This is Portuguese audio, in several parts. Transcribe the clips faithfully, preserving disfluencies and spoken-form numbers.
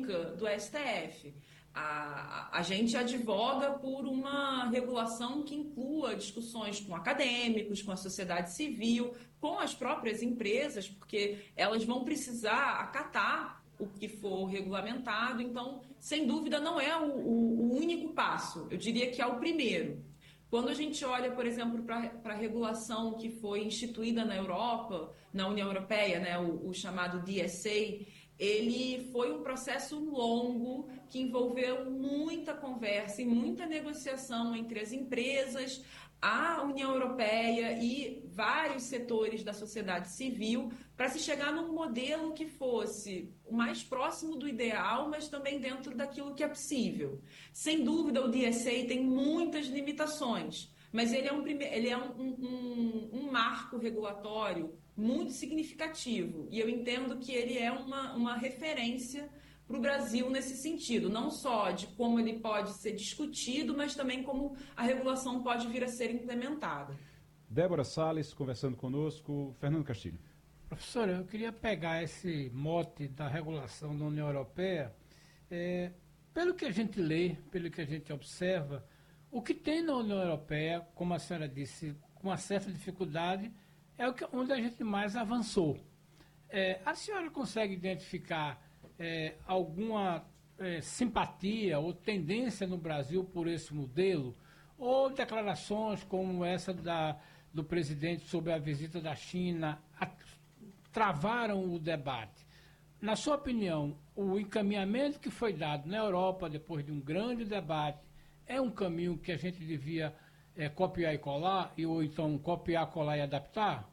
banca do S T F. A, a gente advoga por uma regulação que inclua discussões com acadêmicos, com a sociedade civil, com as próprias empresas, porque elas vão precisar acatar o que for regulamentado. Então, sem dúvida, não é o, o, o único passo. Eu diria que é o primeiro. Quando a gente olha, por exemplo, para a regulação que foi instituída na Europa, na União Europeia, né, o, o chamado D S A, ele foi um processo longo que envolveu muita conversa e muita negociação entre as empresas, a União Europeia e vários setores da sociedade civil para se chegar num modelo que fosse o mais próximo do ideal, mas também dentro daquilo que é possível. Sem dúvida, o D S A tem muitas limitações, mas ele é um, ele é um, um, um marco regulatório muito significativo, e eu entendo que ele é uma, uma referência para o Brasil nesse sentido, não só de como ele pode ser discutido, mas também como a regulação pode vir a ser implementada. Débora Salles conversando conosco. Fernando Castilho. Professora, eu queria pegar esse mote da regulação da União Europeia. É, pelo que a gente lê, pelo que a gente observa, o que tem na União Europeia, como a senhora disse, com uma certa dificuldade, é o que, onde a gente mais avançou. É, a senhora consegue identificar é, alguma é, simpatia ou tendência no Brasil por esse modelo? Ou declarações como essa da, do presidente sobre a visita da China a, travaram o debate? Na sua opinião, o encaminhamento que foi dado na Europa depois de um grande debate é um caminho que a gente devia é, copiar e colar, e, ou então copiar, colar e adaptar?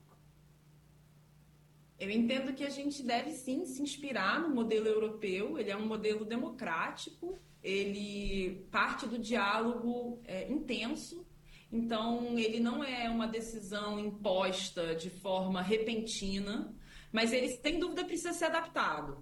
Eu entendo que a gente deve sim se inspirar no modelo europeu. Ele é um modelo democrático, ele parte do diálogo é, intenso, então ele não é uma decisão imposta de forma repentina, mas ele, sem dúvida, precisa ser adaptado.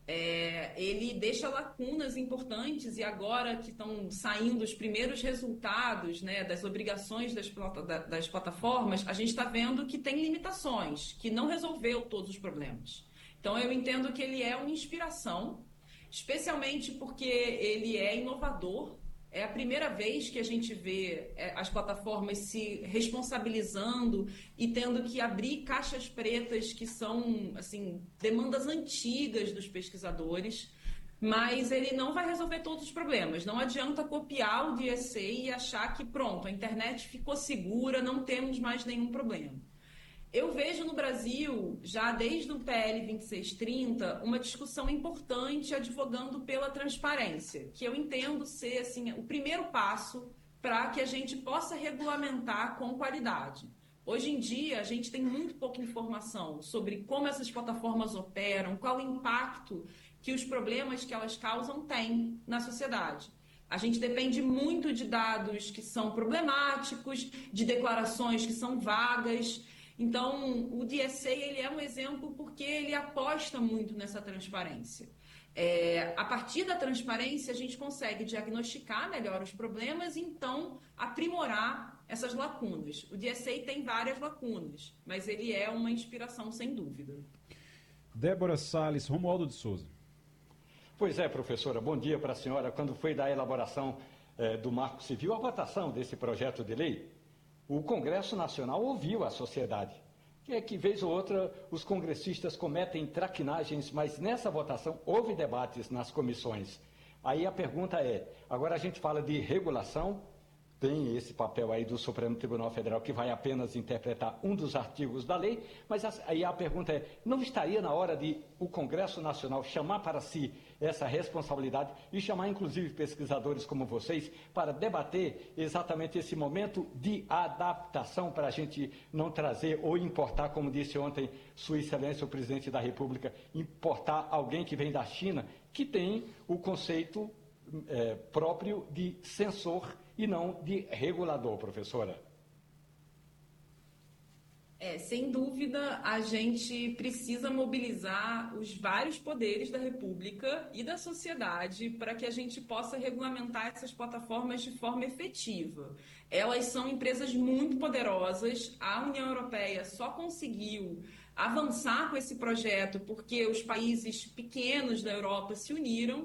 É, ele deixa lacunas importantes, e agora que estão saindo os primeiros resultados, né, das obrigações das, das plataformas, a gente está vendo que tem limitações, que não resolveu todos os problemas. Então eu entendo que ele é uma inspiração, especialmente porque ele é inovador. É a primeira vez que a gente vê as plataformas se responsabilizando e tendo que abrir caixas pretas que são, assim, demandas antigas dos pesquisadores, mas ele não vai resolver todos os problemas. Não adianta copiar o D S A e achar que, pronto, a internet ficou segura, não temos mais nenhum problema. Eu vejo no Brasil, já desde o P L vinte e seis trinta, uma discussão importante advogando pela transparência, que eu entendo ser assim, o primeiro passo para que a gente possa regulamentar com qualidade. Hoje em dia, a gente tem muito pouca informação sobre como essas plataformas operam, qual o impacto que os problemas que elas causam têm na sociedade. A gente depende muito de dados que são problemáticos, de declarações que são vagas. Então, o D S A ele é um exemplo porque ele aposta muito nessa transparência. É, a partir da transparência, a gente consegue diagnosticar melhor os problemas e, então, aprimorar essas lacunas. O D S A tem várias lacunas, mas ele é uma inspiração, sem dúvida. Débora Salles, Romualdo de Souza. Pois é, professora, bom dia para a senhora. Quando foi da elaboração eh, do Marco Civil, a votação desse projeto de lei, o Congresso Nacional ouviu a sociedade. Que é que, vez ou outra, os congressistas cometem traquinagens, mas nessa votação houve debates nas comissões. Aí a pergunta é, agora a gente fala de regulação, tem esse papel aí do Supremo Tribunal Federal que vai apenas interpretar um dos artigos da lei, mas aí a pergunta é, não estaria na hora de o Congresso Nacional chamar para si essa responsabilidade e chamar inclusive pesquisadores como vocês para debater exatamente esse momento de adaptação para a gente não trazer ou importar, como disse ontem Sua Excelência o Presidente da República, importar alguém que vem da China que tem o conceito é, próprio de censor e não de regulador, professora? É, sem dúvida, a gente precisa mobilizar os vários poderes da República e da sociedade para que a gente possa regulamentar essas plataformas de forma efetiva. Elas são empresas muito poderosas, a União Europeia só conseguiu avançar com esse projeto porque os países pequenos da Europa se uniram,